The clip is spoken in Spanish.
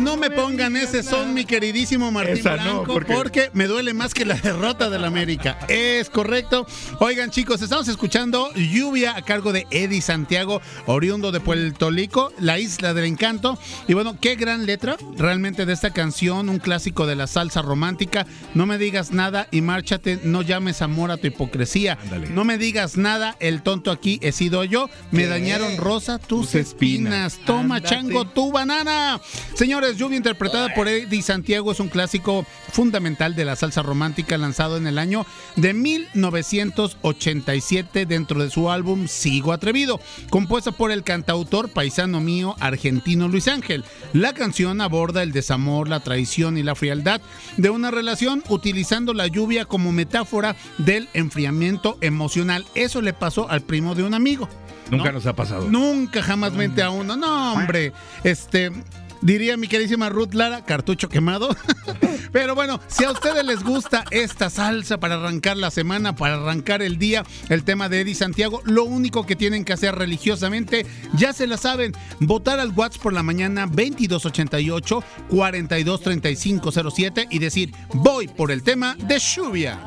no me pongan ese son, mi queridísimo Martín Blanco, porque me duele más que la derrota del América. Es correcto. Oigan, chicos, estamos escuchando Lluvia a cargo de Eddie Santiago, oriundo de Puerto Rico, la isla del encanto. Y bueno, qué gran letra realmente de esta canción, un clásico de la salsa romántica. No me digas nada y márchate, no llames amor a tu hipocresía. Ándale. No me digas nada, el tonto aquí he sido yo. Me dañaron rosa tus espinas. Toma, ándate, chango, tu banana. Señores, Lluvia interpretada por Eddie Santiago es un clásico fundamental de la salsa romántica lanzado en el año de 1987 dentro de su álbum Sigo Atrevido, compuesta por el cantautor paisano mío argentino Luis Ángel. La canción aborda el desamor, la traición y la frialdad de una relación utilizando la lluvia como metáfora del enfriamiento emocional. Eso le pasó al primo de un amigo. Nunca nos ha pasado. Nunca jamás mente a uno. No, hombre. Diría mi queridísima Ruth Lara, cartucho quemado. Pero bueno, si a ustedes les gusta esta salsa para arrancar la semana, para arrancar el día, el tema de Eddie Santiago, lo único que tienen que hacer religiosamente, ya se la saben, votar al WhatsApp por la mañana 2288-423507 y decir, voy por el tema de Lluvia.